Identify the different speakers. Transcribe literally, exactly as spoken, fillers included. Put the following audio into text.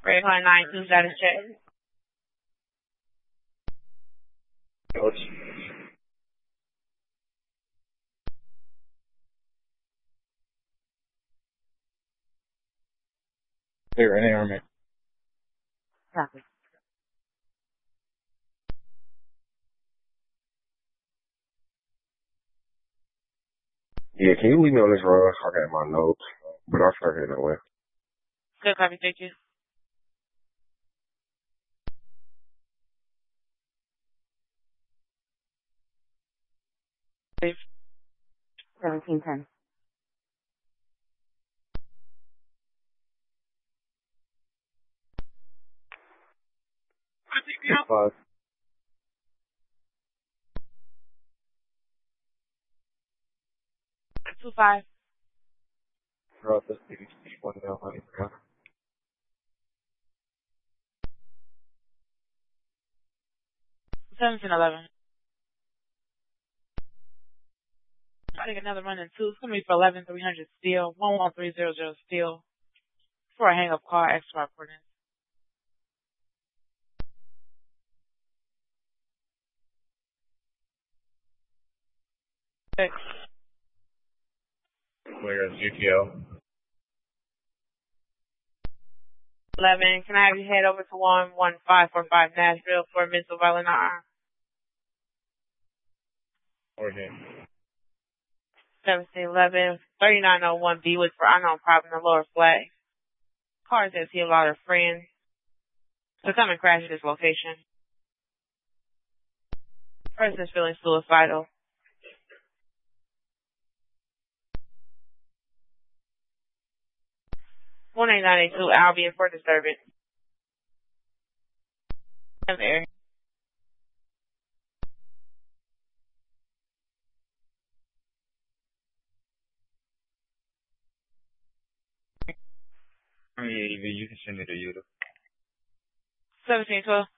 Speaker 1: Red Car nine two status check.
Speaker 2: Coach. Here, any army.
Speaker 1: Copy.
Speaker 2: Yeah, can you leave me on this run? I got my notes, but I'll start heading that way.
Speaker 1: Good copy, thank you. Seventeen ten.
Speaker 2: Five.
Speaker 1: Two five.
Speaker 2: Drop this one down, honey.
Speaker 1: Seventeen eleven. I take another run in two. It's gonna be for eleven three hundred steel. One one three zero zero steel. Before I hang up car, extra coordinates. Six.
Speaker 2: Clear as G T L.
Speaker 1: Eleven. Can I have you head over to one one five four five Nashville for mental violent arm?
Speaker 2: Okay.
Speaker 1: Seventeen eleven. Thirty nine oh one B was for unknown problem in the lower flag. Car says he allowed her friend to come and crash at this location. Person is feeling suicidal. one eight nine eight two Albion for disturbance. I'm there.
Speaker 2: Yeah, you can send it to you.
Speaker 1: seventeen twelve.